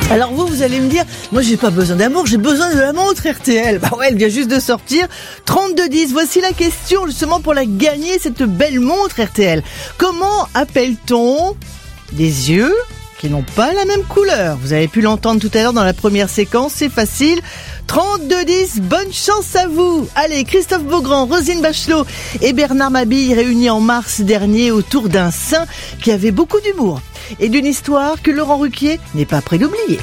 Alors vous allez me dire, moi j'ai pas besoin d'amour, j'ai besoin de la montre RTL. Bah ouais, elle vient juste de sortir. 3210, voici la question justement pour la gagner, cette belle montre RTL. Comment appelle-t-on des yeux qui n'ont pas la même couleur? Vous avez pu l'entendre tout à l'heure dans la première séquence, c'est facile. 3210, bonne chance à vous. Allez, Christophe Beaugrand, Roselyne Bachelot et Bernard Mabille réunis en mars dernier autour d'un saint qui avait beaucoup d'humour et d'une histoire que Laurent Ruquier n'est pas prêt d'oublier.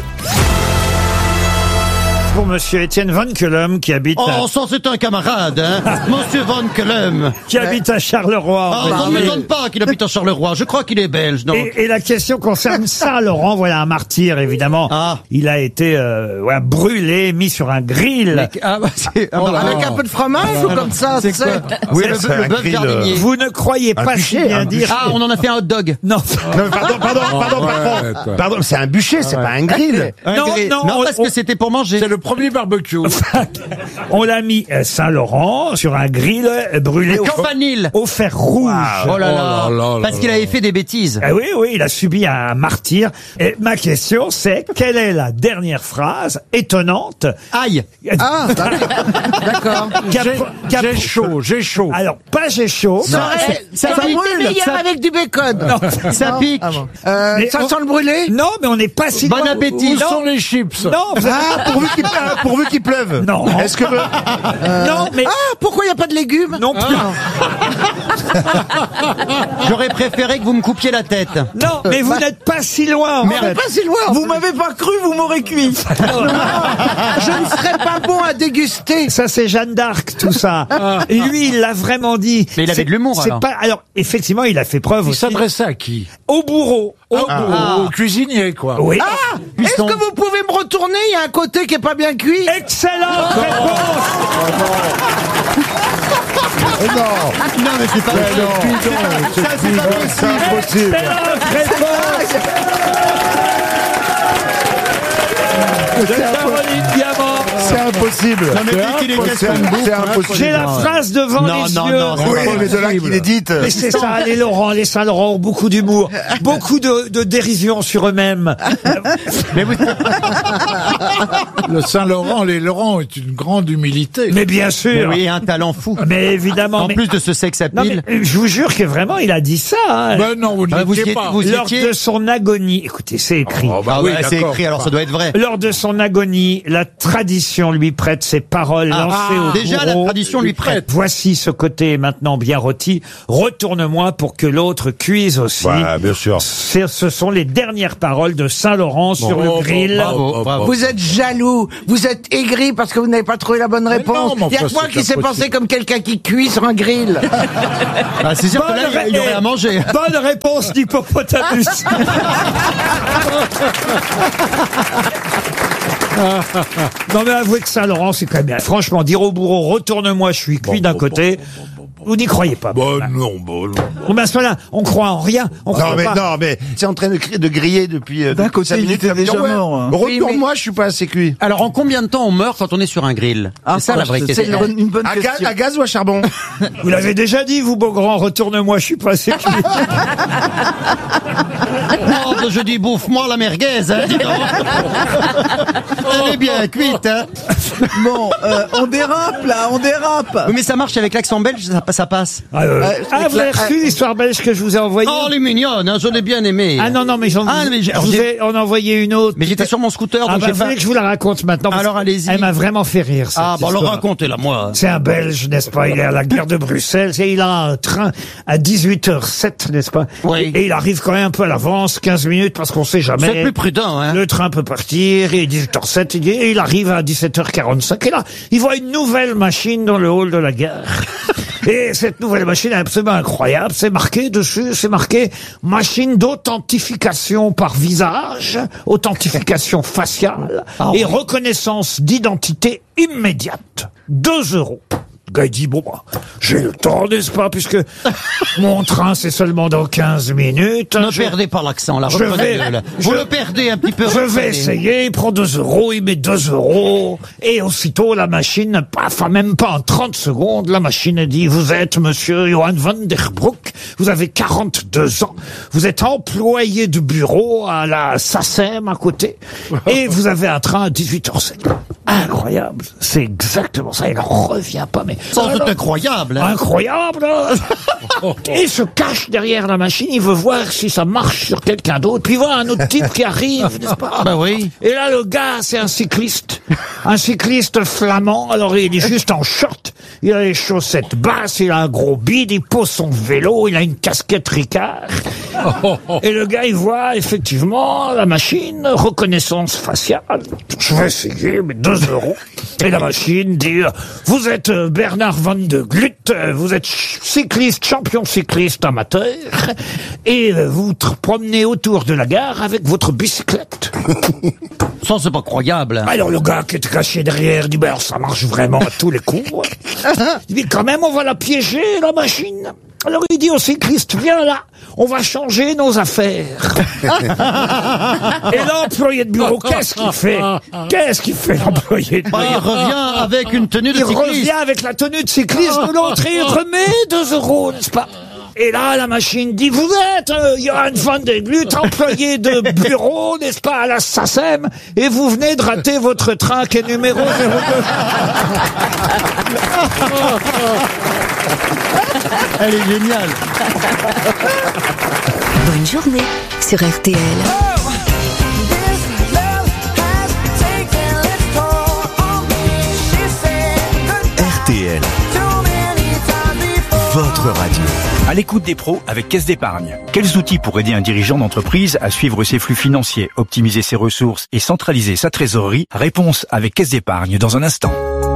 Pour monsieur Étienne Van Kellum qui habite Oh, ça c'est un camarade, hein. Monsieur Van Kellum. qui habite à Charleroi. Ah, ça ne m'étonne pas qu'il habite à Charleroi. Je crois qu'il est belge, donc. Et la question concerne Saint-Laurent. Voilà un martyr, évidemment. Ah. Il a été brûlé, mis sur un grill. Avec un peu de fromage ou comme ça, c'est ça? Oui, le bœuf jardinier. Vous ne croyez pas si bien dire. Ah, on en a fait un hot dog. Non. Non, pardon, c'est un bûcher, c'est pas un grill. Non, parce que c'était pour manger. C'est le premier barbecue. On l'a mis Saint-Laurent sur un grill brûlé Campanile. au fer rouge. Oh là là. Parce qu'il avait fait des bêtises. Ah oui, il a subi un martyr. Et ma question, c'est quelle est la dernière phrase étonnante? Aïe. Ah, d'accord. J'ai chaud. Alors, pas j'ai chaud. Ça brûle. Meilleur avec du bacon. Non. Ça pique. Mais Ça sent le brûlé. Non, mais on n'est pas si Bon loin. appétit. Où sont les chips? Non, vous avez- Pourvu qu'il pleuve. Non. Est-ce que non, mais Ah, pourquoi il n'y a pas de légumes? non plus. J'aurais préféré que vous me coupiez la tête. Non, mais vous n'êtes pas si loin. en fait. Pas si loin. Vous m'avez pas cru, vous m'aurez cuit. Je ne serais pas bon à déguster. Ça, c'est Jeanne d'Arc, tout ça. Et lui, il l'a vraiment dit. Mais il avait de l'humour, C'est alors. pas. Alors, effectivement, il a fait preuve Il aussi s'adressait à qui? au bourreau. Au cuisinier, quoi. Oui. Ah, est-ce que vous pouvez me retourner? Il y a un côté qui est pas bien cuit. Excellente réponse. Non, mais c'est pas c'est impossible. Excellente réponse de Caroline Diamant. C'est impossible. C'est impossible. J'ai la phrase devant les yeux. Oui, mais de là qu'il est dite. Mais c'est ça, les Laurent, les Saint-Laurent ont beaucoup d'humour, beaucoup de dérision sur eux-mêmes. Mais vous... Le Saint-Laurent, les Laurent ont une grande humilité. Mais bien sûr. Oui, un talent fou. Mais évidemment. En mais- plus de ce sexe à Non, pile. mais je vous jure que vraiment, il a dit ça. Hein. Ben non, vous ne Ah, vous l'étiez y pas. êtes- Lors de son agonie, écoutez, c'est écrit. Oh, bah Ah oui, ouais, c'est d'accord. écrit, alors ça doit être vrai. Lors de son agonie, la tradition lui prête ses paroles lancées au Déjà, la bourreau. tradition lui prête. Voici ce côté maintenant bien rôti. Retourne-moi pour que l'autre cuise aussi. Ouais, bien sûr. Ce sont les dernières paroles de Saint-Laurent sur le grill. Bravo, bravo. Vous êtes jaloux, vous êtes aigri parce que vous n'avez pas trouvé la bonne réponse. non, mais Il y a enfin, que moi c'est qui s'est impossible. pensé comme quelqu'un qui cuit sur un grill. Ah, c'est sûr que là, il y aurait à manger. Bonne réponse d'Hippopotamus. Non mais avouez que Saint-Laurent, c'est quand même bien. Franchement, dire au bourreau, retourne-moi, je suis cuit d'un côté. Vous n'y croyez pas. Bon, non. Bon, ben, à ce moment-là, on croit en rien. On croit pas. Non, mais c'est en train de griller depuis. D'un côté, 5 il minutes, était ça veut dire, déjà ouais, mort, hein. Retourne-moi, je suis pas assez cuit. Alors, en combien de temps on meurt quand on est sur un grill? C'est ça la vraie C'est question. une bonne À question. gaz ou à charbon? Vous l'avez déjà dit, vous, Beaugrand, retourne-moi, je suis pas assez cuit. Non, je dis bouffe-moi la merguez, hein, dis donc. Elle est bien cuite, hein. Bon, on dérape là, on dérape. Oui, mais ça marche avec l'accent belge, ça passe. Vous avez reçu l'histoire belge que je vous ai envoyée? Oh, elle est mignonne, hein, je l'ai bien aimée. Ah non, mais j'en Ah, mais je vous ai en envoyé une autre. Mais j'étais sur mon scooter, Ah donc bah, j'ai vous pas... voulez que je vous la raconte maintenant? Parce Alors, allez-y. Elle m'a vraiment fait rire, cette Ah, bon, alors histoire. racontez-la, moi. C'est un Belge, n'est-ce pas? Il est à la gare de Bruxelles et il a un train à 18h07, n'est-ce pas? Oui. Et il arrive quand même un peu à l'avance, 15 minutes, parce qu'on sait jamais. C'est plus prudent, hein. Le train peut partir, et 18h07, et il arrive à 17h45. Et là, il voit une nouvelle machine dans le hall de la gare. Et cette nouvelle machine est absolument incroyable. C'est marqué dessus, c'est marqué machine d'authentification par visage, authentification faciale et reconnaissance d'identité immédiate. 2 €. Le gars, il dit, bon, bah, j'ai le temps, n'est-ce pas, puisque mon train, c'est seulement dans 15 minutes. Ne perdez pas l'accent, là. Je reprenez-le, là. Vous le perdez un petit peu. Je vais essayer, il prend 2 €, il met 2 €, et aussitôt, la machine, enfin, même pas en 30 secondes, la machine dit, vous êtes monsieur Johan van der Broek, vous avez 42 ans, vous êtes employé de bureau à la SACEM à côté, et vous avez un train à 18h07. Incroyable, c'est exactement ça, il en revient pas, mais... Sans doute incroyable, hein. Incroyable, hein. Et il se cache derrière la machine, il veut voir si ça marche sur quelqu'un d'autre, puis il voit un autre type qui arrive, n'est-ce pas? Bah oui. Et là, le gars, c'est un cycliste flamand, alors il est juste en short, il a les chaussettes basses, il a un gros bide, il pose son vélo, il a une casquette Ricard. Et le gars, il voit effectivement la machine, reconnaissance faciale. Je vais essayer, mais 2 €. Et la machine dit, vous êtes Bernard Van de Glut, vous êtes champion cycliste amateur, et vous promenez autour de la gare avec votre bicyclette. Ça, c'est pas croyable. Alors le gars qui est caché derrière dit, ben ça marche vraiment à tous les coups. Il dit, quand même, on va la piéger, la machine. Alors il dit au cycliste, viens là, on va changer nos affaires. Et l'employé de bureau, qu'est-ce qu'il fait? Qu'est-ce qu'il fait, l'employé de bureau? Il revient avec une tenue de Il cycliste. revient avec la tenue de cycliste de l'autre et il remet 2 €, n'est-ce pas? Et là, la machine dit, vous êtes Johan van der Glut, employé de bureau, n'est-ce pas, à la SACEM, et vous venez de rater votre train qui est numéro 02. Elle est géniale. Bonne journée sur RTL. RTL, votre radio. À l'écoute des pros avec Caisse d'Épargne. Quels outils pour aider un dirigeant d'entreprise à suivre ses flux financiers, optimiser ses ressources et centraliser sa trésorerie? Réponse avec Caisse d'Épargne dans un instant.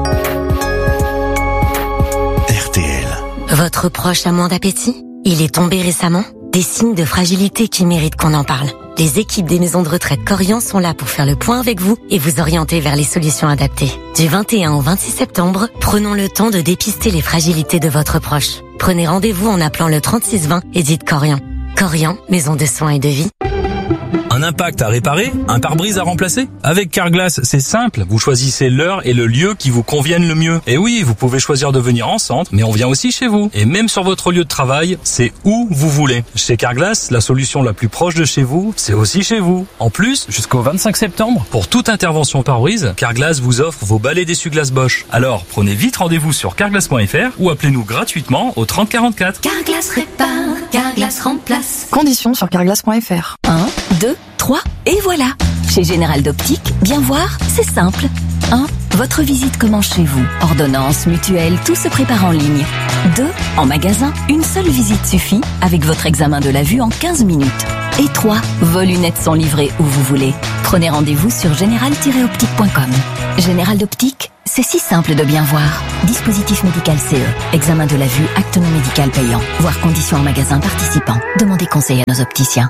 RTL. Votre proche a moins d'appétit? Il est tombé récemment? Des signes de fragilité qui méritent qu'on en parle. Les équipes des maisons de retraite Corian sont là pour faire le point avec vous et vous orienter vers les solutions adaptées. Du 21 au 26 septembre, prenons le temps de dépister les fragilités de votre proche. Prenez rendez-vous en appelant le 3620 et dites Corian. Corian, maison de soins et de vie. Un impact à réparer? Un pare-brise à remplacer? Avec Carglass, c'est simple. Vous choisissez l'heure et le lieu qui vous conviennent le mieux. Et oui, vous pouvez choisir de venir en centre, mais on vient aussi chez vous. Et même sur votre lieu de travail, c'est où vous voulez. Chez Carglass, la solution la plus proche de chez vous, c'est aussi chez vous. En plus, jusqu'au 25 septembre, pour toute intervention pare-brise, Carglass vous offre vos balais d'essuie-glace Bosch. Alors, prenez vite rendez-vous sur carglass.fr ou appelez-nous gratuitement au 30 44. Carglass répare, Carglass remplace. Conditions sur carglass.fr. 1, 2, 3, et voilà. Chez Général d'Optique, bien voir, c'est simple. 1. Votre visite commence chez vous. Ordonnance, mutuelle, tout se prépare en ligne. 2. En magasin, une seule visite suffit avec votre examen de la vue en 15 minutes. Et 3. Vos lunettes sont livrées où vous voulez. Prenez rendez-vous sur général-optique.com. Général d'Optique, c'est si simple de bien voir. Dispositif médical CE. Examen de la vue, acte non médical payant. Voir conditions en magasin participant. Demandez conseil à nos opticiens.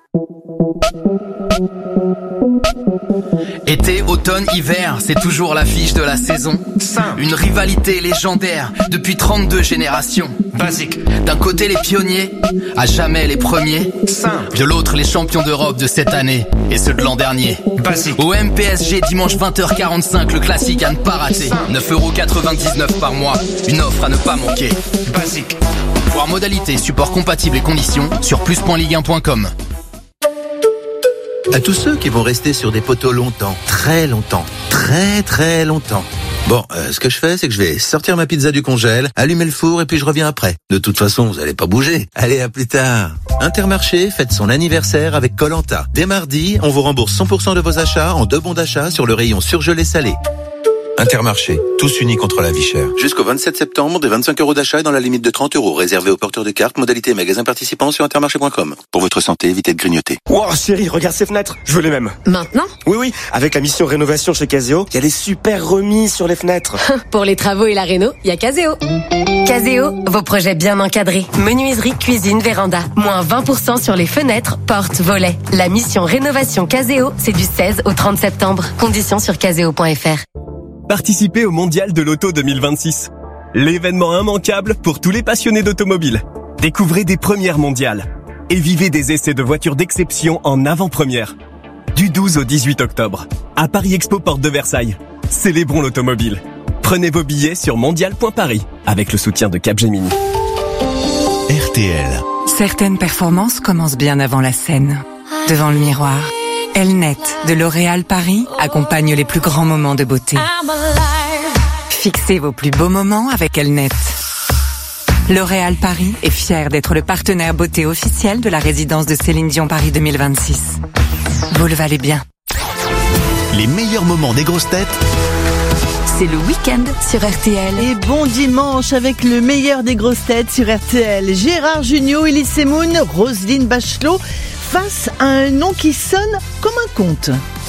Été, automne, hiver, c'est toujours l'affiche de la saison. Une rivalité légendaire depuis 32 générations. Basique. D'un côté les pionniers, à jamais les premiers. De l'autre les champions d'Europe de cette année et ceux de l'an dernier. Basique. Au MPSG dimanche 20h45, le classique à ne pas rater. 9,99 € par mois, une offre à ne pas manquer. Basique. Voir modalités, support compatible et conditions sur plus.ligue1.com. À tous ceux qui vont rester sur des poteaux longtemps, très longtemps, très très longtemps. Bon, ce que je fais, c'est que je vais sortir ma pizza du congèle, allumer le four et puis je reviens après. De toute façon, vous allez pas bouger. Allez, à plus tard. Intermarché fête son anniversaire avec Koh-Lanta. Dès mardi, on vous rembourse 100% de vos achats en 2 bons d'achat sur le rayon surgelé salé. Intermarché, tous unis contre la vie chère. Jusqu'au 27 septembre, des 25 € d'achat dans la limite de 30 €, réservé aux porteurs de cartes, modalité magasin participant sur intermarché.com. Pour votre santé, évitez de grignoter. Wow, chérie, regarde ces fenêtres, je veux les mêmes. Maintenant? Oui, avec la mission rénovation chez Caseo, il y a des super remises sur les fenêtres. Pour les travaux et la réno, il y a Caseo. Caseo, vos projets bien encadrés. Menuiserie, cuisine, véranda. Moins 20% sur les fenêtres, portes, volets. La mission rénovation Caseo, c'est du 16 au 30 septembre. Conditions sur caseo.fr. Participez au Mondial de l'Auto 2026. l'événement immanquable pour tous les passionnés d'automobile. Découvrez des premières mondiales et vivez des essais de voitures d'exception en avant-première. Du 12 au 18 octobre, à Paris Expo Porte de Versailles. Célébrons l'automobile. Prenez vos billets sur mondial.paris avec le soutien de Capgemini. RTL. Certaines performances commencent bien avant la scène. Devant le miroir, Elnet de L'Oréal Paris accompagne les plus grands moments de beauté. Fixez vos plus beaux moments avec Elnet. L'Oréal Paris est fier d'être le partenaire beauté officiel de la résidence de Céline Dion Paris 2026. Vous le valez bien. Les meilleurs moments des grosses têtes. C'est le week-end sur RTL. Et bon dimanche avec le meilleur des grosses têtes sur RTL. Gérard Jugnot, Elie Semoun, Roselyne Bachelot, face à un nom qui sonne comme un conte.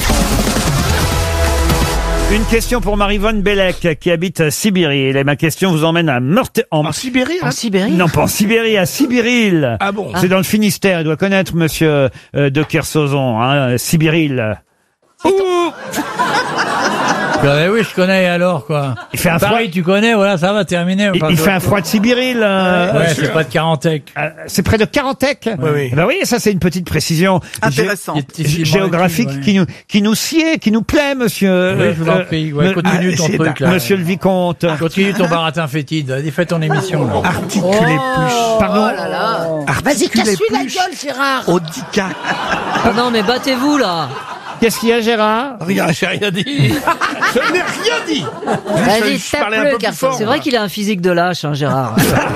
Une question pour Marie-Vonne Bellec qui habite Sibérie. Et ma question vous emmène à En Sibérie, là? En Sibérie? Non, pas en Sibérie, à Sibiril. Ah bon? C'est dans le Finistère. Il doit connaître monsieur de Kersauzon, hein, Sibiril. Ouh. Oui, je connais alors, quoi. Il fait un froid. Pareil, tu connais, voilà, ça va terminer. Il fait un froid de Sibiril. Ouais, c'est pas de Carantec. C'est près de Carantec. Oui. Ben oui, ça c'est une petite précision géographique qui nous sied, qui nous plaît, monsieur. Oui, je vous en prie. Ouais, continue ton truc, là. Monsieur le vicomte. Continue ton baratin fétide. Allez, fais ton émission, là. Articulez plus. Pardon. Oh là là. Vas-y, casse-lui la gueule, Gérard. Audica. Non, mais battez-vous, là. Qu'est-ce qu'il y a, Gérard? Regarde, j'ai rien dit. Je n'ai rien dit. Vas-y, Je parlais un peu tape-le, plus car fort, c'est vrai qu'il a un physique de lâche, hein, Gérard.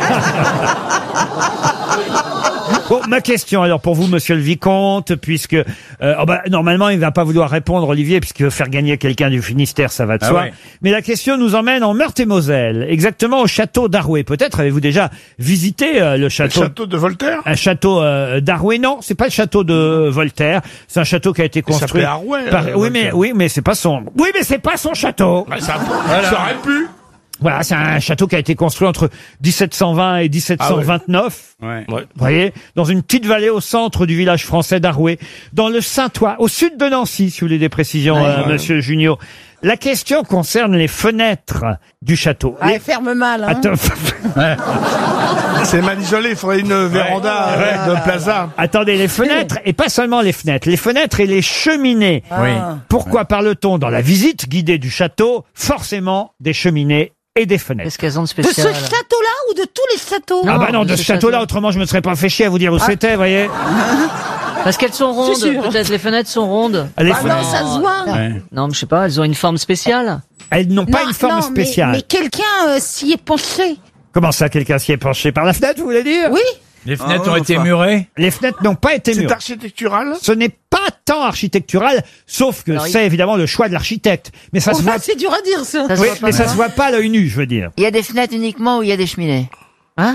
Bon, ma question alors pour vous, monsieur le vicomte, puisque normalement il va pas vouloir répondre, Olivier, puisqu'il veut faire gagner quelqu'un du Finistère, ça va de soi. Ouais. Mais la question nous emmène en Meurthe-et-Moselle, exactement au château d'Arouet. Peut-être avez-vous déjà visité le château. Le château de Voltaire? Un château d'Arouet, non, c'est pas le château de Voltaire. C'est un château qui a été construit. Ça s'appelait Arouet. Oui, mais c'est pas son. Oui, mais c'est pas son château. Bah, ça aurait pu. Voilà, c'est un château qui a été construit entre 1720 et 1729. Ouais. Vous voyez, dans une petite vallée au centre du village français d'Arouet, dans le Saintois, au sud de Nancy, si vous voulez des précisions, monsieur Jugnot. La question concerne les fenêtres du château. Ah, elle ferme mal, hein. Attends. C'est mal isolé, il faudrait une véranda de plaza. Attendez, les fenêtres, et pas seulement les fenêtres et les cheminées. Oui. Pourquoi parle-t-on dans la visite guidée du château forcément des cheminées et des fenêtres? Qu'est-ce qu'elles ont de De ce spécial? château-là ou de tous les châteaux? Ah bah non, de ce château-là, autrement je me serais pas fait chier à vous dire où c'était, vous voyez. Parce qu'elles sont rondes. C'est sûr. Peut-être les fenêtres sont rondes. Les Ah fenêtres, non, ça se voit. Non, mais je sais pas, elles ont une forme spéciale. elles n'ont pas Non, une forme non, spéciale. Mais quelqu'un s'y est penché. Comment ça, quelqu'un s'y est penché par la fenêtre, vous voulez dire? Oui. Les fenêtres ont été murées. Les fenêtres n'ont pas été C'est murées. architectural? Ce n'est pas tant architectural, sauf que Alors, c'est évidemment le choix de l'architecte. Mais ça se voit. C'est dur à dire, ça. Ça se Oui, voit pas. mais ça se voit pas à l'œil nu, je veux dire. Il y a des fenêtres uniquement où il y a des cheminées. Hein?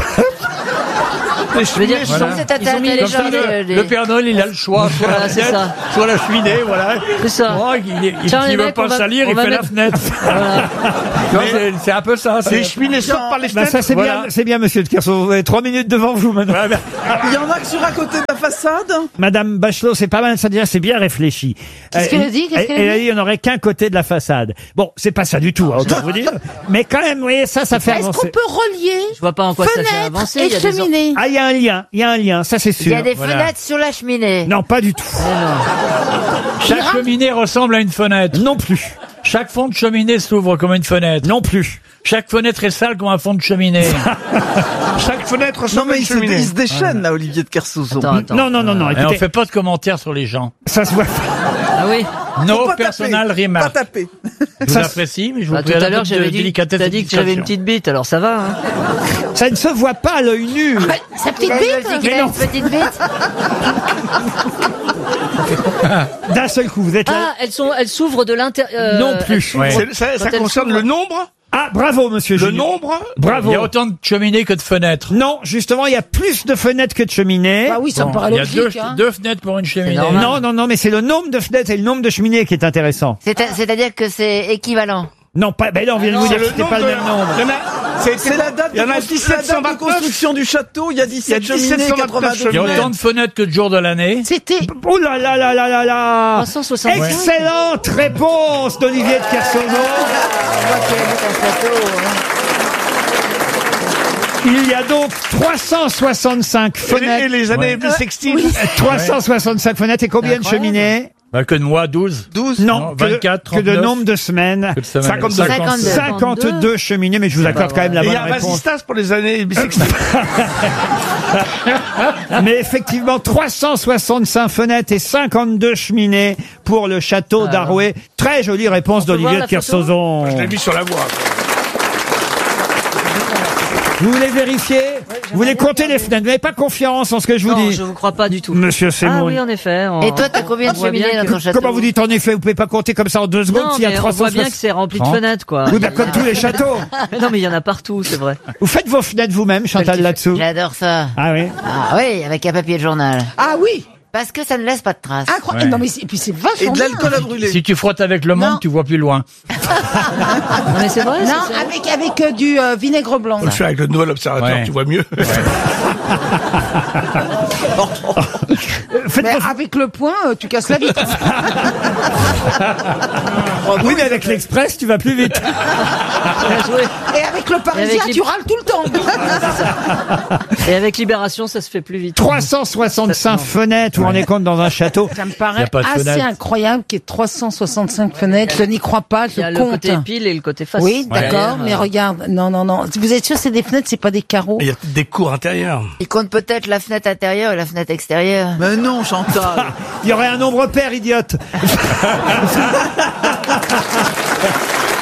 Je veux dire, ils ont mis les cheminées. Le Père Noël, il a le choix. Soit Voilà, la c'est fenêtre, ça. soit la cheminée, voilà. C'est ça. Moi, Tiens, les il veut mecs, pas on va- salir, on il va fait la mettre- fenêtre. Voilà. Tu vois, c'est un peu ça. Les cheminées sortent par les Bah fenêtres. ça c'est Voilà. bien, c'est bien, monsieur de Kersauzon. Vous avez 3 minutes devant vous maintenant. Il y en a que sur à côté de la façade. Madame Bachelot, c'est pas mal, ça déjà, c'est bien réfléchi. Qu'est-ce qu'elle a dit? Qu'est-ce qu'elle a Elle a dit dit, il n'y en aurait qu'un côté de la façade. Bon, c'est pas ça du tout, hein, autant vous dire. Mais quand même, vous voyez, ça fait Est-ce avancer. qu'on peut relier Je vois pas en quoi ça fait fenêtre avancer. et Il y a des cheminée? Ah, il y a un lien, ça c'est sûr. Il y a des Voilà. fenêtres sur la cheminée. Non, pas du tout. Chaque cheminée ressemble à une fenêtre. Non plus. Chaque fond de cheminée s'ouvre comme une fenêtre. Non plus. Chaque fenêtre est sale comme un fond de cheminée. Chaque fenêtre ressemble à une cheminée. il se déchaîne, là, Olivier de Kersauzon. Attends. Non, Et on écoutez, fait pas de commentaires sur les gens. ça se voit. Ah oui. No personal remark. taper. Je vous apprécie, mais je vous Bah, tout prie à l'heure, de j'avais dit, délicatesse t'as et dit de que j'avais une discrétion. petite bite, alors ça va, hein. Ça ne se voit pas à l'œil nu. Sa petite Il a bite? dit qu'il a une petite bite. D'un seul coup, vous êtes là. Ah, elles s'ouvrent de l'intérieur. Non plus. Ouais. Ça Quand elle concerne s'ouvre. le nombre? Ah, bravo, monsieur Le Julien. nombre? Bravo. Il y a autant de cheminées que de fenêtres. Non, justement, il y a plus de fenêtres que de cheminées. Bah oui, ça me paraît Il y a logique. deux fenêtres pour une cheminée. normal. Non, mais c'est le nombre de fenêtres et le nombre de cheminées qui est intéressant. C'est-à-dire que c'est équivalent. Non, pas, ben non, on vient de vous dire que c'était pas le même nombre. C'est la date de construction du château, il y a 17 cheminées, 82 Il y a autant de fenêtres que de jours de l'année. C'était... Oh là là là là là là 365. Excellente réponse d'Olivier de Kersauzon. Il y a donc 365 fenêtres. Et les années bissextiles. 365 fenêtres et combien de cheminées? Que de mois, 12. 12? Non, 24, que de 39. nombre de semaines. 52 cheminées, mais je vous accorde quand même la Il bonne y a un réponse. vasistas pour les années bissextiles. Mais effectivement, 365 fenêtres et 52 cheminées pour le château d'Arouet. Très jolie réponse d'Olivier de Kersauzon. Je l'ai mis sur la voie. Vous voulez vérifier? Vous voulez compter les fenêtres? Vous n'avez pas confiance en ce que je vous Non, dis? je vous crois pas du tout. Monsieur Semoun. Ah oui, en effet. Et toi, t'as combien de on voit bien cheminées dans que- ton château? Comment vous dites en effet? Vous pouvez pas compter comme ça en 2 secondes Non, s'il y a mais on 300. voit bien que c'est rempli de fenêtres, quoi. Vous, comme tous les châteaux. Mais non, mais il y en a partout, c'est vrai. Vous faites vos fenêtres vous-même, Chantal, là-dessous? J'adore ça. Ah oui? Ah oui, avec un papier de journal. Ah oui. Parce que ça ne laisse pas de traces. Incroyable. Ouais. Non mais et puis c'est vachement Et de bien. l'alcool à brûler. Si tu frottes avec le monde, tu vois plus loin. Non, mais c'est vrai. Non, c'est- avec du vinaigre blanc. On le fait avec le nouvel observateur, Ouais. tu vois mieux. Faites Mais vos- avec le poing, tu casses la vitre. Oui, mais avec l'Express, tu vas plus vite. Bien joué. Et avec le parisien, Et avec les- tu râles tout le temps. Et avec Libération, ça se fait plus vite. 365 fenêtres, vous vous rendez compte, dans un château. Ça me Y paraît a pas de assez fenêtre. incroyable qu'il y ait 365 fenêtres. Je n'y crois pas, Il y a je le compte. côté pile et le côté face. Oui, d'accord, Ouais. mais regarde, non. Vous êtes sûr que c'est des fenêtres, c'est pas des carreaux? Il y a des cours intérieurs. Il compte peut-être la fenêtre intérieure et la fenêtre extérieure. Mais non, Chantal. Il y aurait un nombre pair, idiote.